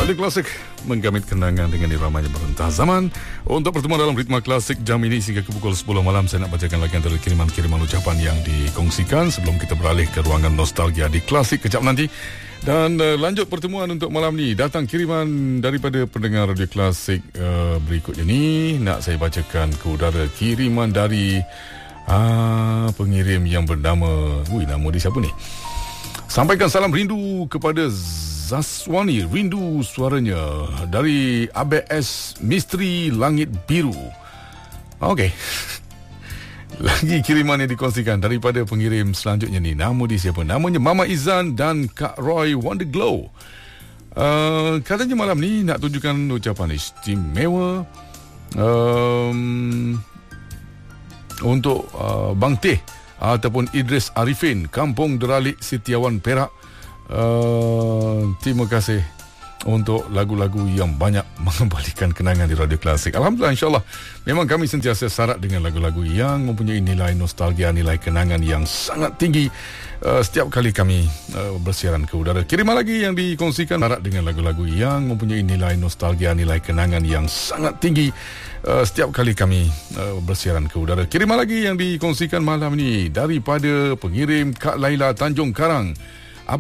Radio Klasik menggamit kenangan dengan iramanya merentah zaman. Untuk pertemuan dalam ritma klasik jam ini hingga ke pukul 10 malam, saya nak bacakan lagi antara kiriman-kiriman ucapan yang dikongsikan sebelum kita beralih ke ruangan nostalgia di Klasik kejap nanti. Dan lanjut pertemuan untuk malam ni, datang kiriman daripada pendengar Radio Klasik berikutnya ni. Nak saya bacakan ke udara kiriman dari pengirim yang bernama, nama dia siapa ni? Sampaikan salam rindu kepada Zaswani, rindu suaranya dari ABS Misteri Langit Biru. Okey. Lagi kiriman yang dikongsikan daripada pengirim selanjutnya ni. Nama dia siapa? Namanya Mama Izan dan Kak Roy Wonderglow. Katanya malam ni nak tunjukkan ucapan istimewa untuk Bang Teh ataupun Idris Arifin, Kampung Deralik, Setiawan, Perak. Terima kasih untuk lagu-lagu yang banyak mengembalikan kenangan di Radio Klasik. Alhamdulillah, insyaAllah. Memang kami sentiasa syarat dengan lagu-lagu yang mempunyai nilai nostalgia, nilai kenangan yang sangat tinggi setiap kali kami bersiaran ke udara. Kiriman lagi yang dikongsikan syarat dengan lagu-lagu yang mempunyai nilai nostalgia, nilai kenangan yang sangat tinggi setiap kali kami bersiaran ke udara. Kiriman lagi yang dikongsikan malam ini daripada pengirim Kak Laila Tanjung Karang.